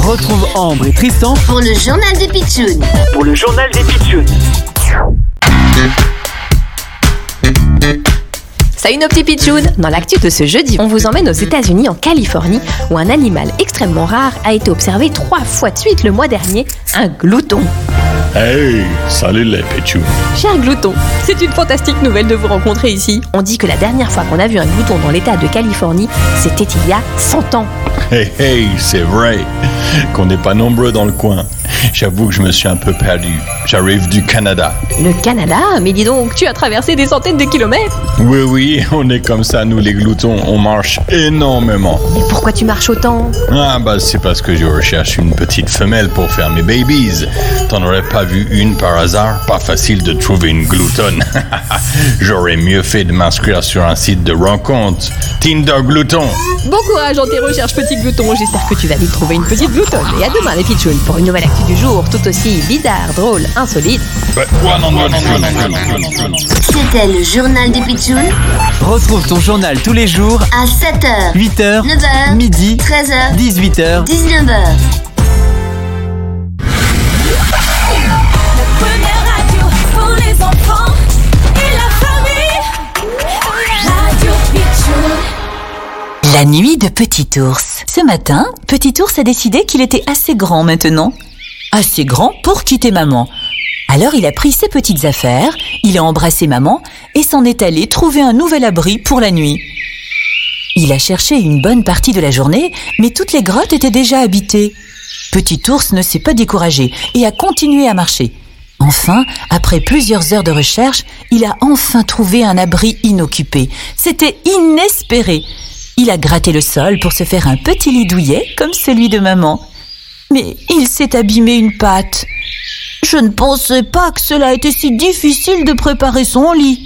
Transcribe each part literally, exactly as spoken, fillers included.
Retrouve Ambre et Tristan pour le journal des Pitchouns. Pour le journal des Pitchouns. Salut nos petits pitchouns. Dans l'actu de ce jeudi, on vous emmène aux États-Unis, en Californie, où un animal extrêmement rare a été observé trois fois de suite le mois dernier, un glouton. Hey, salut les pitchouns. Cher glouton, c'est une fantastique nouvelle de vous rencontrer ici. On dit que la dernière fois qu'on a vu un glouton dans l'état de Californie, c'était il y a cent ans. Hey, hey, c'est vrai qu'on n'est pas nombreux dans le coin. J'avoue que je me suis un peu perdu. J'arrive du Canada. Le Canada? Mais dis donc, tu as traversé des centaines de kilomètres. Oui, oui, on est comme ça, nous les gloutons, on marche énormément. Mais pourquoi tu marches autant? Ah bah c'est parce que je recherche une petite femelle pour faire mes babies. T'en aurais pas vu une par hasard? Pas facile de trouver une gloutonne. J'aurais mieux fait de m'inscrire sur un site de rencontre. Tinder glouton. Bon courage dans tes recherches, petit glouton. J'espère que tu vas vite trouver une petite gloutonne. Et à demain les pitchouns pour une nouvelle actu du jour, tout aussi bizarre, drôle, insolite. Bah, ouais, non, non, non, non, non, non, non, non. C'était le journal des Pitchouns. Retrouve ton journal tous les jours À sept heures, huit heures, neuf heures, midi, treize heures, dix-huit heures. dix-neuf heures. Première radio pour les enfants et la famille. Radio Pitchoun. La nuit de Petit Ours. Ce matin, Petit Ours a décidé qu'il était assez grand maintenant. Assez grand pour quitter maman. Alors il a pris ses petites affaires, il a embrassé maman et s'en est allé trouver un nouvel abri pour la nuit. Il a cherché une bonne partie de la journée, mais toutes les grottes étaient déjà habitées. Petit Ours ne s'est pas découragé et a continué à marcher. Enfin, après plusieurs heures de recherche, il a enfin trouvé un abri inoccupé. C'était inespéré. Il a gratté le sol pour se faire un petit lit douillet comme celui de maman. Mais il s'est abîmé une patte. Je ne pensais pas que cela était si difficile de préparer son lit.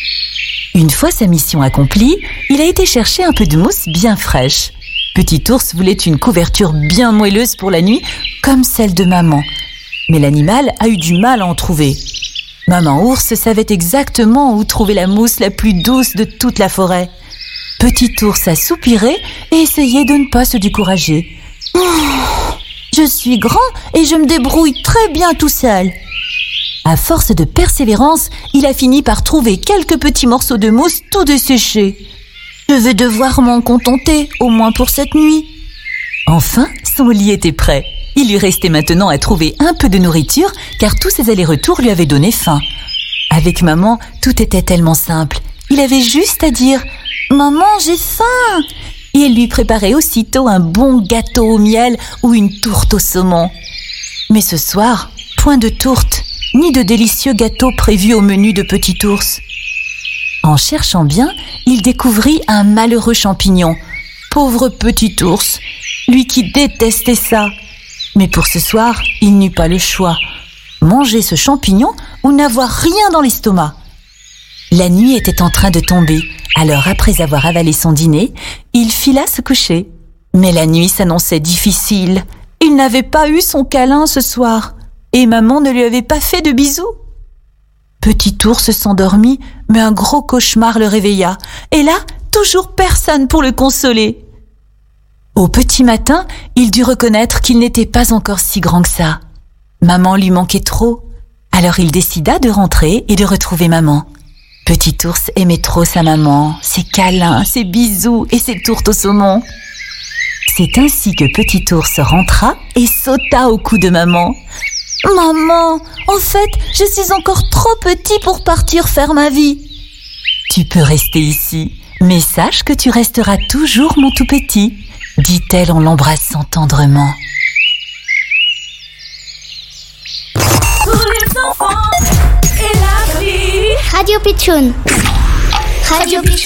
Une fois sa mission accomplie, il a été chercher un peu de mousse bien fraîche. Petit Ours voulait une couverture bien moelleuse pour la nuit, comme celle de maman. Mais l'animal a eu du mal à en trouver. Maman Ours savait exactement où trouver la mousse la plus douce de toute la forêt. Petit Ours a soupiré et essayé de ne pas se décourager. Oh, je suis grand et je me débrouille très bien tout seul. À force de persévérance, il a fini par trouver quelques petits morceaux de mousse tout desséchés. Je vais devoir m'en contenter, au moins pour cette nuit. Enfin, son lit était prêt. Il lui restait maintenant à trouver un peu de nourriture, car tous ses allers-retours lui avaient donné faim. Avec maman, tout était tellement simple. Il avait juste à dire « Maman, j'ai faim !» et elle lui préparait aussitôt un bon gâteau au miel ou une tourte au saumon. Mais ce soir, point de tourte, ni de délicieux gâteau prévus au menu de Petit Ours. En cherchant bien, il découvrit un malheureux champignon. Pauvre Petit Ours, lui qui détestait ça. Mais pour ce soir, il n'eut pas le choix. Manger ce champignon ou n'avoir rien dans l'estomac. La nuit était en train de tomber. Alors, après avoir avalé son dîner, il fila se coucher. Mais la nuit s'annonçait difficile. Il n'avait pas eu son câlin ce soir. Et maman ne lui avait pas fait de bisous. Petit Ours s'endormit, mais un gros cauchemar le réveilla. Et là, toujours personne pour le consoler. Au petit matin, il dut reconnaître qu'il n'était pas encore si grand que ça. Maman lui manquait trop. Alors il décida de rentrer et de retrouver maman. Petit Ours aimait trop sa maman, ses câlins, ses bisous et ses tourtes au saumon. C'est ainsi que Petit Ours rentra et sauta au cou de maman. « Maman, en fait, je suis encore trop petit pour partir faire ma vie. »« Tu peux rester ici, mais sache que tu resteras toujours mon tout petit, » dit-elle en l'embrassant tendrement. Pour les enfants et la vie. Radio Pitchoun. Radio Pitchoun.